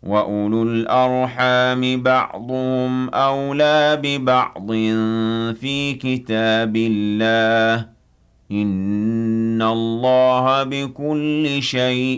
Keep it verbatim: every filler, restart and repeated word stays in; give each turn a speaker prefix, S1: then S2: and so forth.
S1: وَأُولُو الْأَرْحَامِ بَعْضُهُمْ أَوْلَىٰ بِبَعْضٍ فِي كِتَابِ اللَّهِ ۗ إِنَّ اللَّهَ بِكُلِّ شَيْءٍ